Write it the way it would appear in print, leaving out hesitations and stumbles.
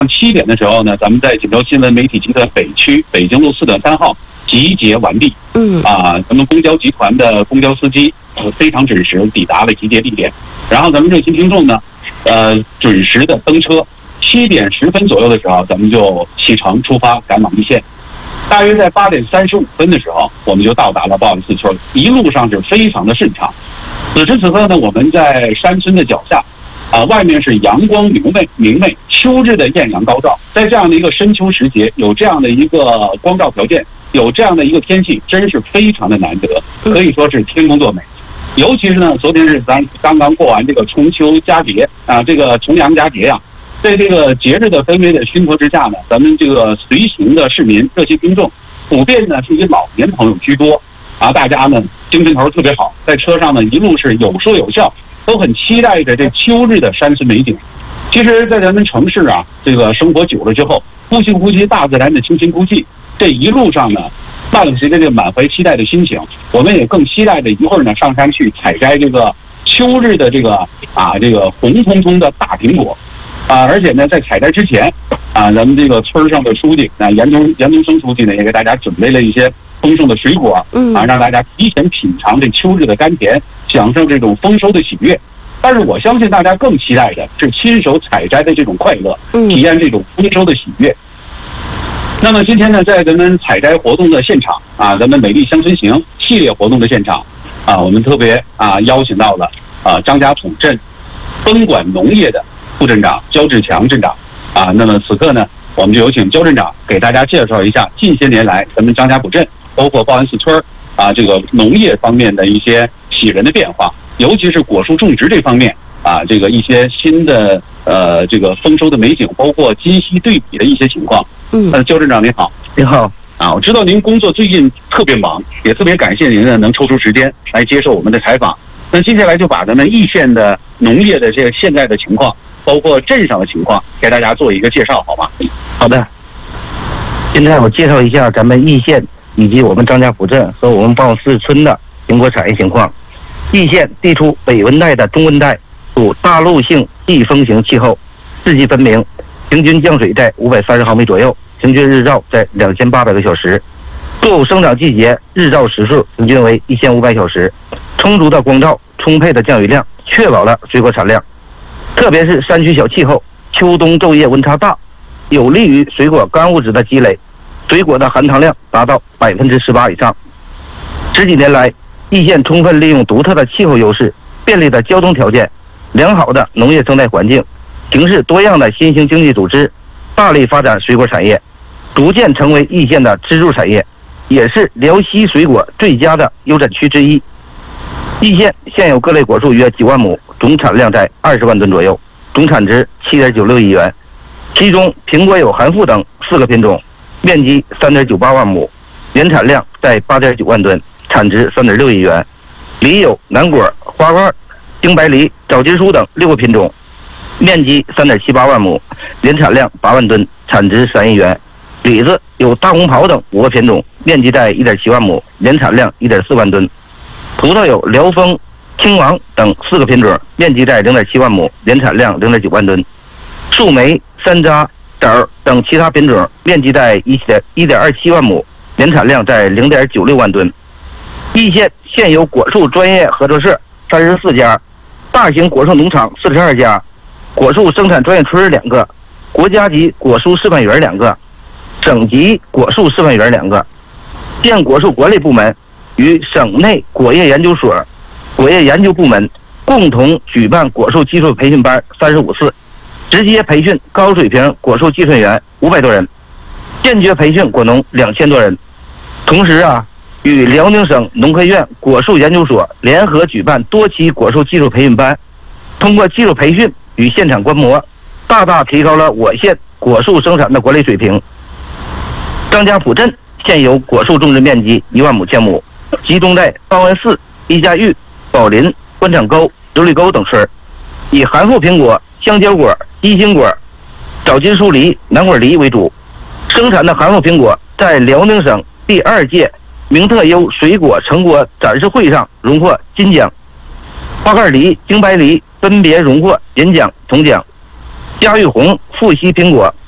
7点的时候呢，咱们在锦州新闻媒体集团北区北京路4.3号集结完毕。咱们公交集团的公交司机非常准时抵达了集结地点，然后咱们热心听众呢，准时的登车。7点10分左右的时候，咱们就启程出发赶往一线。大约在8点35分的时候，我们就到达了报恩寺村，一路上是非常的顺畅。此时此刻呢，我们在山村的脚下。外面是阳光明媚，秋日的艳阳高照，在这样的一个深秋时节，有这样的一个光照条件，有这样的一个天气，真是非常的难得，可以说是天公作美。尤其是呢，昨天是咱刚刚过完这个中秋佳节这个重阳佳节在这个节日的氛围的熏托之下呢，咱们这个随行的市民、热心听众，普遍呢是以老年朋友居多大家呢精神头特别好，在车上呢一路是有说有笑。都很期待着这秋日的山村美景。其实，在咱们城市这个生活久了之后，呼吸大自然的清新空气，这一路上呢，伴随着这个满怀期待的心情，我们也更期待着一会儿呢上山去采摘这个秋日的这个红彤彤的大苹果而且呢，在采摘之前咱们这个村上的书记严东升书记呢，也给大家准备了一些丰盛的水果让大家提前品尝这秋日的甘甜。享受这种丰收的喜悦，但是我相信大家更期待的是亲手采摘的这种快乐，体验这种丰收的喜悦。那么今天呢，在咱们采摘活动的现场咱们美丽乡村行系列活动的现场我们特别邀请到了张家堡镇分管农业的副镇长焦志强镇长那么此刻呢，我们就有请焦镇长给大家介绍一下近些年来咱们张家堡镇包括报恩寺村这个农业方面的一些喜人的变化，尤其是果树种植这方面这个一些新的这个丰收的美景，包括今昔对比的一些情况。焦镇长您好。 您好我知道您工作最近特别忙，也特别感谢您呢能抽出时间来接受我们的采访。那接下来就把咱们易县的农业的这个现在的情况，包括镇上的情况，给大家做一个介绍，好吗？ 好的。现在我介绍一下咱们易县以及我们张家堡镇和我们报恩寺村的苹果产业情况。易县地处北温带的中温带，属大陆性季风型气候，四季分明，平均降水在530毫米左右，平均日照在2800个小时。作物生长季节日照时数平均为1500小时，充足的光照，充沛的降雨量，确保了水果产量。特别是山区小气候，秋冬昼夜温差大，有利于水果干物质的积累，水果的含糖量达到18%以上。10几年来，易县充分利用独特的气候优势、便利的交通条件、良好的农业生态环境、形式多样的新兴经济组织，大力发展水果产业，逐渐成为易县的支柱产业，也是辽西水果最佳的优产区之一。易县现有各类果树约9万亩，总产量在20万吨左右，总产值7.96亿元。其中苹果有含富等4个品种，面积3.98万亩，年产量在8.9万吨，产值3.6亿元。梨有南果、花瓜、京白梨、枣金树等6个品种，面积3.78万亩，年产量8万吨，产值3亿元。李子有大红袍等5个品种，面积在1.7万亩，年产量1.4万吨。葡萄有辽丰、青王等4个品种，面积在0.7万亩，年产量0.9万吨。树莓、山楂、枣等其他品种，面积在1.27万亩，年产量在0.96万吨。易县现有果树专业合作社34家，大型果树农场42家，果树生产专业村2个，国家级果蔬示范园2个，省级果树示范园2个。县果树管理部门与省内果业研究所、果业研究部门共同举办果树技术培训班35次，直接培训高水平果树技术员500多人，间接培训果农2000多人。同时与辽宁省农科院果树研究所联合举办多期果树技术培训班，通过技术培训与现场观摩，大大提高了我县果树生产的管理水平。张家堡镇现有果树种植面积15000亩，集中在报恩寺、一家峪、宝林、官场沟、琉璃沟等村，以含富苹果、香蕉果、鸡心果、枣金树梨、南果梨为主。生产的含富苹果在辽宁省第2届名特优水果成果展示会上荣获金奖，花盖梨、京白梨分别荣获银奖、铜奖。嘉峪红、富硒苹果